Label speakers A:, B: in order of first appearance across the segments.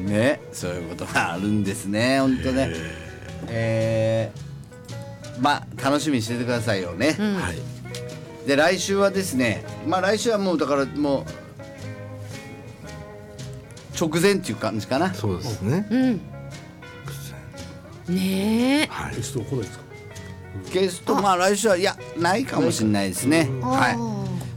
A: ね、そういうことがあるんですね、本当ね。まあ楽しみにしててくださいよね。
B: はい。
A: で来週はですね、まあ来週はもうだからもう直前っていう感じかな。
B: そうですね。
C: ねえ、
B: はい。
D: ゲスト来ないですか？
A: ゲストまあ来週はいやないかもしれないですね。はい。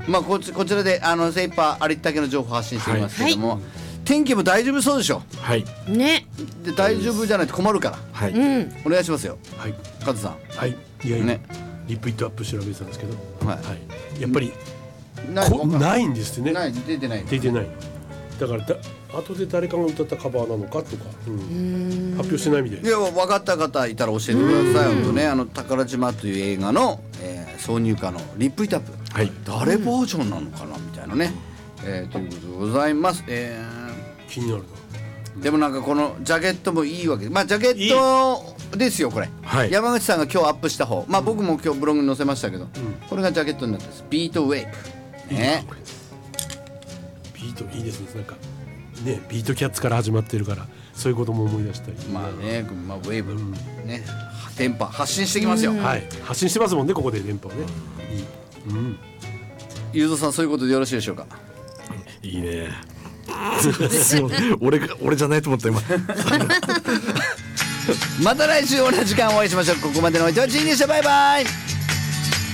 A: まあこちらで精一杯ありったけの情報発信していますけども、天気も大丈夫そうでしょ。
B: はい。
C: ね、
A: で大丈夫じゃないと困るから、
B: はい。
A: お願いしますよ、
D: はい。
A: カズさん。
D: はい。いやいや、
A: ね
D: リピートアップ調べてたんですけど、
A: はい
D: はい。やっぱり
A: ない
D: ないんですってね。
A: ない出てない。
D: 出てない。だから後で誰かが歌ったカバーなのかとか、発表してないみたいです。
A: いや分かった方いたら教えてください。本当ね、宝島という映画の、挿入歌のリップイットアップ、
B: はい。
A: 誰バージョンなのかなみたいなね、ということでございます。
D: 気になるな。
A: でもなんかこのジャケットもいいわけ。まあジャケットですよこれ、
B: はい。
A: 山口さんが今日アップした方、まあ僕も今日ブログに載せましたけど、これがジャケットになってます。ビートウェイプね。
D: ビートいいですね。なんかね、ビートキャッツから始まってるからそういうことも思い出したり。
A: まあね、まあ、ウェーブ、ね、電波発信してきますよ。
D: はい。発信してますもんね、ここで電波をね。いい。
A: ゆうぞさん、そういうことでよろしいでしょうか。
B: いいね。俺じゃないと思った今。
A: また来週同じ時間お会いしましょう。ここまでのお相手はジーニーでした。バイバイ。